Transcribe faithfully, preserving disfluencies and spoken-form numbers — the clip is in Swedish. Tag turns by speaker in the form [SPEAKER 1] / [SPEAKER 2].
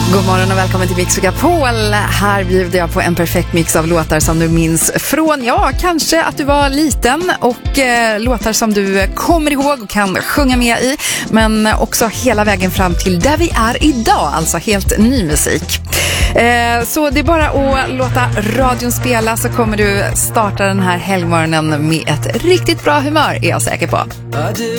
[SPEAKER 1] God morgon och välkommen till Mix Megapol. Här bjuder jag på en perfekt mix av låtar som du minns från, ja, kanske att du var liten och eh, låtar som du kommer ihåg och kan sjunga med i, men också hela vägen fram till där vi är idag, alltså helt ny musik. Eh, så det är bara att låta radion spela, så kommer du starta den här helgmorgonen med ett riktigt bra humör, är jag säker på.